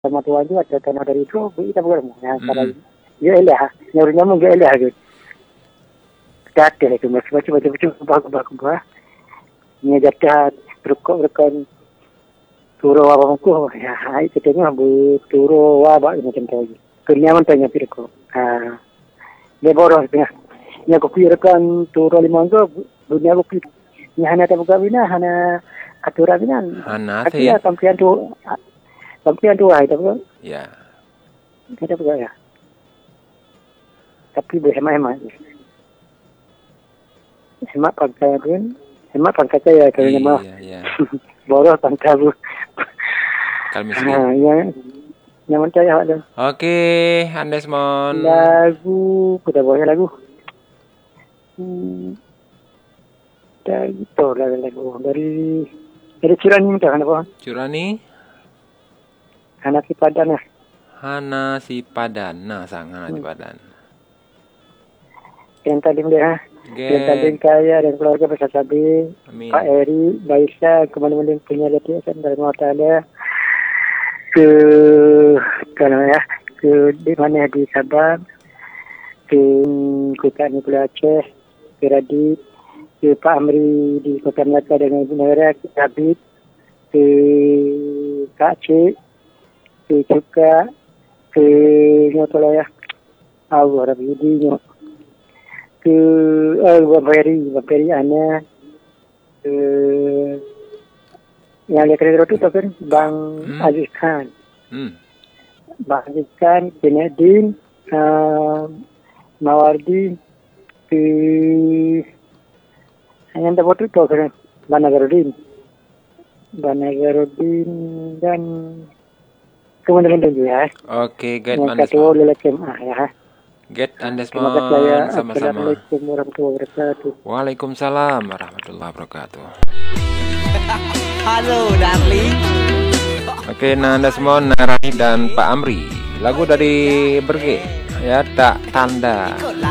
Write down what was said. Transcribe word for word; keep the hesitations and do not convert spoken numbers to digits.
sama tuan juga ada tanah dari itu kita bukan yang kalau dia elah nyarunya mungkin elah gitu kata itu macam macam macam macam bagus bagus ni jatah berukuk berukun turo apa muku ya hai ketemu bu turo apa macam tu kenyaman tanya pirko ah dia boros punya ni aku pirkan turo lima tu dunia aku ni hana tak buka bina hana aturan bina hana sih tampilan tu tampilan tu hai tak ya kita buka ya tapi berhemat-hemat hemat pakai pun hemat pakai saya kalau nama iya boros pakai bu kalau miskin ya yang mana ya ada oke Andesmon lagu kita boleh lagu hmm dari itu lagu dari dari Curani minta apa Curani Hana si Padan lah Hana si Padan nah sang Hana si Padan yang tadi dia yang tadi kaya dan keluarga besar Sabi Pak Eri Baisa kemana-mana punya jati dari Allah Ta'ala ke kalau ya ke di mana di Sabah ke kota Nukula Aceh ke Radit ke Pak Amri di Kota Melaka dan Ibu Negara ke Habib ke Kak Cik ke Cuka ke Nyotola ya Allah Rabbi Nyok ke eh Baperi Baperi ana ke yang dia kira itu kan Bang hmm. Aziz Khan hmm. Bang Aziz Khan Kenedin uh, Mawardi ke yang dapat itu kan Banagarudin Banagarudin dan kemudian juga oke get Andesmon kata lelekem ah ya get Andesmon sama-sama Assalamualaikum warahmatullahi wabarakatuh Waalaikumsalam warahmatullahi wabarakatuh halo darling oke nah Andesmon Narani dan Pak Amri lagu dari Berge ya tak tanda